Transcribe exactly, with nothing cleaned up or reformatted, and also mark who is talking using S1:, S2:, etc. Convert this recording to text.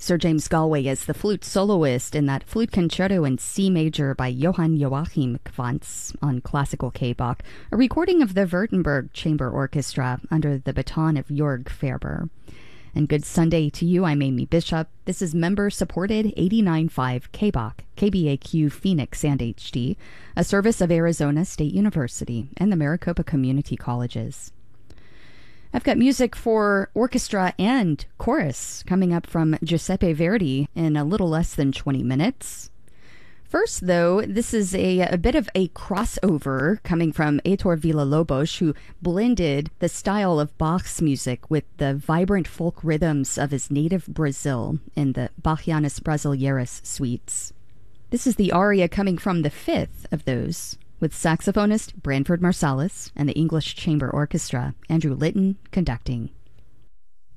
S1: Sir James Galway as the flute soloist in that flute concerto in C major by Johann Joachim Quantz on classical K-Bach, a recording of the Württemberg Chamber Orchestra under the baton of Jörg Ferber. And good Sunday to you. I'm Amy Bishop. This is member-supported eighty-nine point five K-Bach, K B A Q Phoenix and H D, a service of Arizona State University and the Maricopa Community Colleges. I've got music for orchestra and chorus coming up from Giuseppe Verdi in a little less than twenty minutes. First, though, this is a, a bit of a crossover coming from Heitor Villa-Lobos, who blended the style of Bach's music with the vibrant folk rhythms of his native Brazil in the Bachianas Brasileiras suites. This is the aria coming from the fifth of those, with saxophonist Branford Marsalis and the English Chamber Orchestra, Andrew Litton, conducting.